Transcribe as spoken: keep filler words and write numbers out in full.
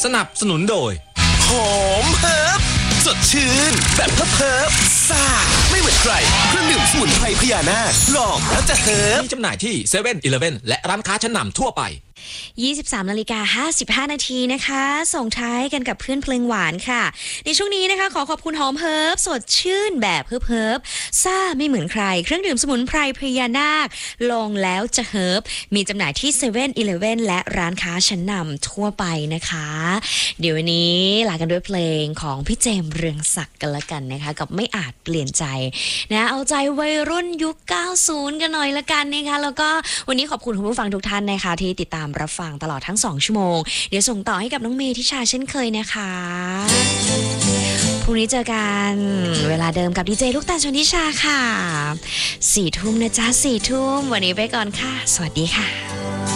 สนับสนุนโดยหอมเฮิร์บสดชื่นแบบเฮิร์บเฮิร์บซ่าไม่เหมือนใครเครื่องดื่มสมุนไพรพญานาคลองแล้วจะเฮิร์บมีจำหน่ายที่เซเว่นอีเลฟเว่นและร้านค้าชั้นนำทั่วไปยี่สิบสามนาฬิกาห้าสิบห้านาทีนะคะส่งท้ายกันกับเพื่อนเพลงหวานค่ะในช่วงนี้นะคะขอขอบคุณหอมเฮิร์บสดชื่นแบบเฮิร์บเฮิร์บซ่าไม่เหมือนใครเครื่องดื่มสมุนไพรพญานาคลองแล้วจะเฮิร์บมีจำหน่ายที่เซเว่นอีเลฟเว่นและร้านค้าชั้นนำทั่วไปนะคะเดี๋ยววันนี้ลากันด้วยเพลงของพี่เจมส์เรืองศักดิ์กันละกันนะคะกับไม่อาจเปลี่ยนใจนะเอาใจวัยรุ่นยุคเก้าสิบกันหน่อยละกันนะคะแล้วก็วันนี้ขอบคุณคุณผู้ฟังทุกท่านนะคะที่ติดตามรับฟังตลอดทั้งสองชั่วโมงเดี๋ยวส่งต่อให้กับน้องเมย์ทิชาเช่นเคยนะคะพรุ่งนี้เจอกันเวลาเดิมกับดีเจลูกตาลชนทิชาค่ะสี่ทุ่มนะจ๊ะสี่ทุ่มวันนี้ไปก่อนค่ะสวัสดีค่ะ